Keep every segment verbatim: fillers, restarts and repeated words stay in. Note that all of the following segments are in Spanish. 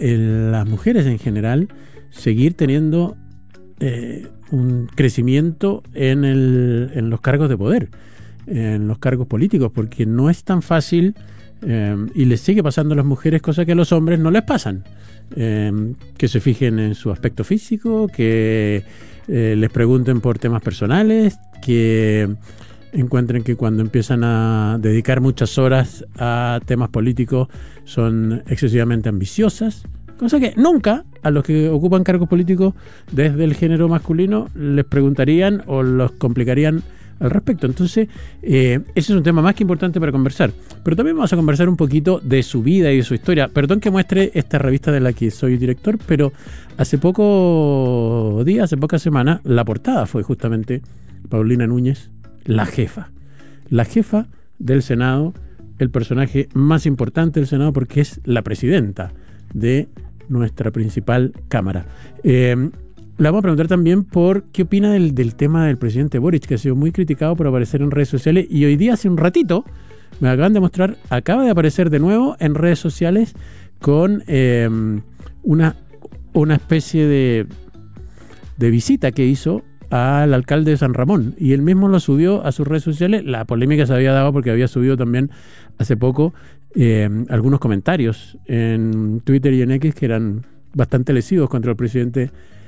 el, las mujeres en general seguir teniendo eh, un crecimiento en, el, en los cargos de poder, en los cargos políticos, porque no es tan fácil eh, y les sigue pasando a las mujeres cosas que a los hombres no les pasan. Eh, que se fijen en su aspecto físico, que eh, les pregunten por temas personales, que encuentren que cuando empiezan a dedicar muchas horas a temas políticos son excesivamente ambiciosas, cosa que nunca a los que ocupan cargos políticos desde el género masculino les preguntarían o los complicarían al respecto. Entonces, eh, ese es un tema más que importante para conversar. Pero también vamos a conversar un poquito de su vida y de su historia. Perdón que muestre esta revista de la que soy director, pero hace pocos días, hace pocas semanas, la portada fue justamente Paulina Núñez, la jefa. La jefa del Senado, el personaje más importante del Senado porque es la presidenta de nuestra principal Cámara. Eh, Le vamos a preguntar también por qué opina del, del tema del presidente Boric, que ha sido muy criticado por aparecer en redes sociales, y hoy día, hace un ratito, me acaban de mostrar, acaba de aparecer de nuevo en redes sociales con eh, una, una especie de, de visita que hizo al alcalde de San Ramón, y él mismo lo subió a sus redes sociales. La polémica se había dado porque había subido también hace poco eh, algunos comentarios en Twitter y en X que eran bastante lesivos contra el presidente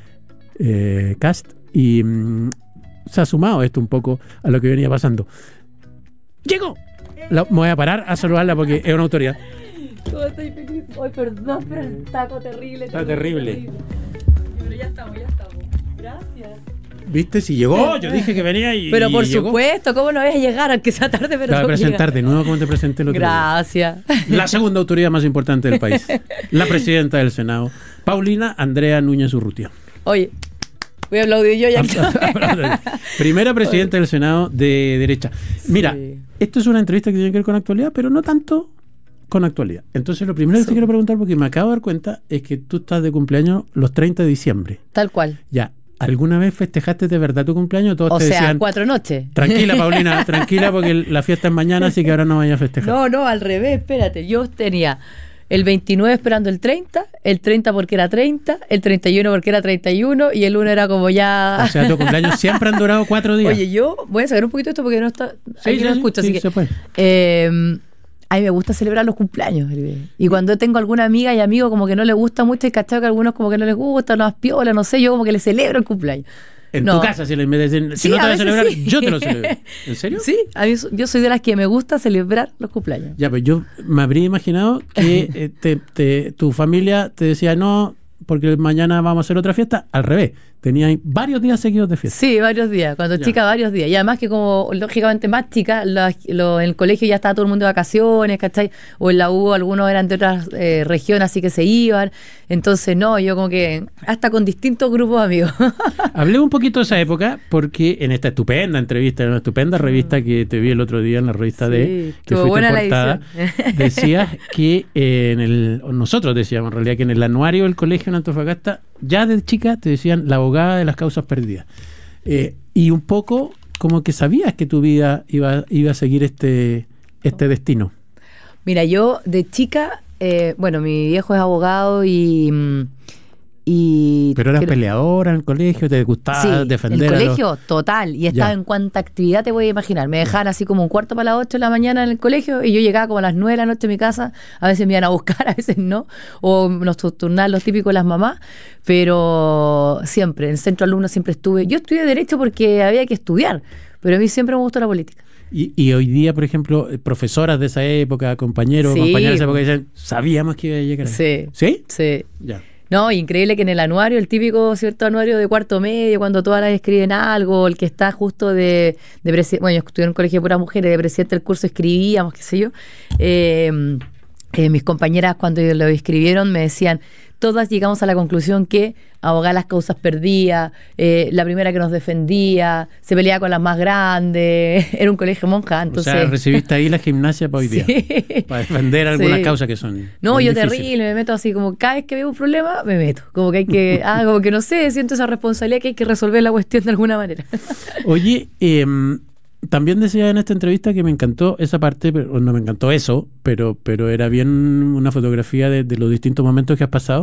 Eh, Kast, y mm, se ha sumado esto un poco a lo que venía pasando. ¡Llegó! La, me voy a parar a saludarla porque es una autoridad. ¿Cómo estoy feliz? Ay, perdón, pero el taco terrible. Está terrible. terrible. Pero ya estamos, ya estamos. Gracias. ¿Viste? Si llegó, yo dije que venía y Pero por y llegó. supuesto, ¿cómo no vas a llegar? Aunque sea tarde, pero te voy a presentar llega. de nuevo como te presenté el otro Gracias. día. La segunda autoridad más importante del país. La presidenta del Senado, Paulina Andrea Núñez Urrutia. Oye, voy a aplaudir yo ya. Primera presidenta del Senado de derecha. Mira, sí. Esto es una entrevista que tiene que ver con actualidad, pero no tanto con actualidad. Entonces, lo primero que te quiero preguntar, porque me acabo de dar cuenta, es que tú estás de cumpleaños los treinta de diciembre. Tal cual. Ya. ¿Alguna vez festejaste de verdad tu cumpleaños? Todos o te sea, decían, cuatro noches. Tranquila, Paulina, tranquila, porque la fiesta es mañana, así que ahora no vayas a festejar. No, no, al revés, espérate. Yo tenía el veintinueve esperando el treinta, el treinta porque era treinta, el treinta y uno porque era treinta y uno, y el uno era como ya... O sea, tu cumpleaños siempre han durado cuatro días. Oye, yo voy a sacar un poquito esto porque no está... Sí, aquí sí, no sí, escucho, sí, así se que... puede. Eh, a mí me gusta celebrar los cumpleaños. Y cuando tengo alguna amiga y amigo como que no le gusta mucho, y cachado que a algunos como que no les gusta, no las piola, no sé, yo como que le celebro el cumpleaños. En no. tu casa, si, le, si sí, no te vas a celebrar, sí. yo te lo celebro. ¿En serio? Sí, a mí, yo soy de las que me gusta celebrar los cumpleaños. Ya, pues yo me habría imaginado que eh, te, te, tu familia te decía no, porque mañana vamos a hacer otra fiesta. Al revés, tenías varios días seguidos de fiesta. Sí, varios días, cuando ya. chica varios días. Y además que como lógicamente más chica, lo, lo, en el colegio ya estaba todo el mundo de vacaciones, ¿cachai? O en la U algunos eran de otras eh, regiones, así que se iban. Entonces no, yo como que hasta con distintos grupos de amigos. Hablé un poquito de esa época porque en esta estupenda entrevista, en una estupenda revista que te vi el otro día en la revista sí, D, que fuiste buena portada, decías que eh, en el, nosotros decíamos en realidad que en el anuario del colegio en Antofagasta, ya de chica te decían la abogada de las causas perdidas. Eh, y un poco como que sabías que tu vida iba, iba a seguir este, este destino. Mira, yo de chica, eh, bueno, mi viejo es abogado y... y Pero eras creo, peleadora en el colegio, te gustaba sí, defender el a colegio, los... total, y estaba ya. En cuanta actividad te voy a imaginar. Me dejaban así como un cuarto para las ocho de la mañana en el colegio y yo llegaba como a las nueve de la noche a mi casa. A veces me iban a buscar, a veces no, o nos turnaban los típicos de las mamás, pero siempre, en centro alumno siempre estuve. Yo estudié Derecho porque había que estudiar, pero a mí siempre me gustó la política. Y, y hoy día, por ejemplo, profesoras de esa época, compañeros, sí. compañeras de esa época, dicen, sabíamos que iba a llegar. Sí. ¿Sí? Sí. Ya. No, increíble que en el anuario, el típico cierto anuario de cuarto medio, cuando todas las escriben algo, el que está justo de, de presidente, bueno, yo estudié en un colegio de puras mujeres, de presidente del curso escribíamos, qué sé yo, eh, eh, mis compañeras cuando lo escribieron me decían, todas llegamos a la conclusión que abogar las causas perdidas, eh, la primera que nos defendía, se peleaba con las más grandes, era un colegio monja, entonces... O sea, recibiste ahí la gimnasia para hoy día, sí. para defender algunas sí. causas que son No, yo difíciles. terrible, me meto así, como cada vez que veo un problema, me meto, como que hay que, ah, como que no sé, siento esa responsabilidad que hay que resolver la cuestión de alguna manera. Oye, eh, también decía en esta entrevista que me encantó esa parte, pero no me encantó eso, pero, pero era bien una fotografía de, de los distintos momentos que has pasado.